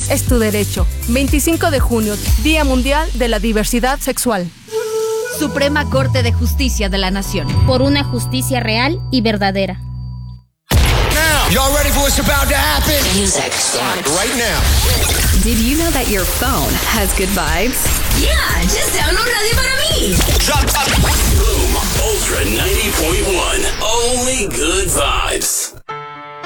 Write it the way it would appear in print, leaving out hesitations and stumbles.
es tu derecho. 25 de junio, Día Mundial de la Diversidad Sexual. Suprema Corte de Justicia de la Nación. Por una justicia real y verdadera. Now, y'all ready for what's about to happen? Music start right now. Did you know that your phone has good vibes? Yeah, just download Radio para mí. Drop top. Boom, Ultra 90.1. Only good vibes.